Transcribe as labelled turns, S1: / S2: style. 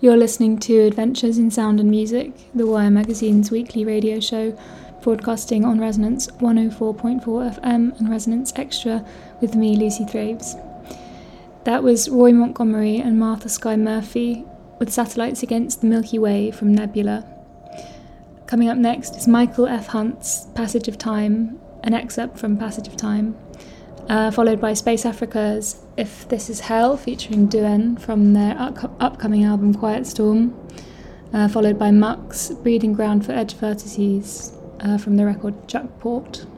S1: You're listening to Adventures in Sound and Music, the Wire Magazine's weekly radio show, broadcasting on Resonance 104.4 FM and Resonance Extra with me, Lucy Thraves. That was Roy Montgomery and Martha Skye Murphy with Satellites Against the Milky Way from Nebula. Coming up next is Michael F. Hunt's Passage of Time, an excerpt from Passage of Time, followed by Space Africa's If This Is Hell, featuring Duen from their upcoming album Quiet Storm, followed by Muck's Breeding Ground for Edge Vertices from the record Juckport.